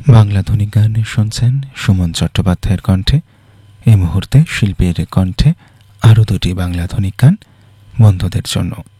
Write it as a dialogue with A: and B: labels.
A: বাংলা ধ্বনি গান শুনছেন সুমন চট্টোপাধ্যায়ের কণ্ঠে। এই মুহূর্তে শিল্পীর কণ্ঠে আরও দুটি বাংলা ধ্বনি গান বন্ধুদের জন্য।